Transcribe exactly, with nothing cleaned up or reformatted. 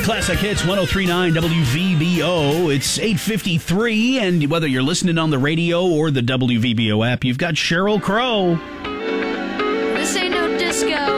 Classic Hits one oh three point nine W V B O. It's eight fifty-three, and whether you're listening on the radio or the W V B O app, you've got Sheryl Crow. This ain't no disco.